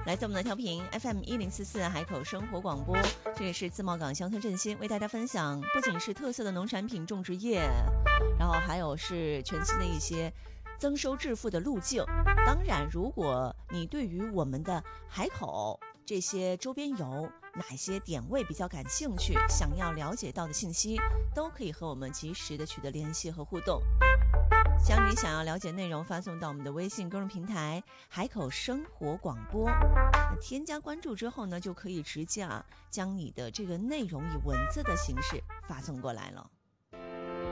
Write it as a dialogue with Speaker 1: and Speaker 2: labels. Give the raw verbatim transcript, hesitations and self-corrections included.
Speaker 1: 来自我们的调频 F M 一零四四海口生活广播，这也是自贸港乡村振兴为大家分享，不仅是特色的农产品种植业，然后还有是全新的一些增收致富的路径。当然，如果你对于我们的海口这些周边游哪些点位比较感兴趣，想要了解到的信息，都可以和我们及时的取得联系和互动。将你想要了解内容发送到我们的微信公众平台海口生活广播，添加关注之后呢，就可以直接啊将你的这个内容以文字的形式发送过来了。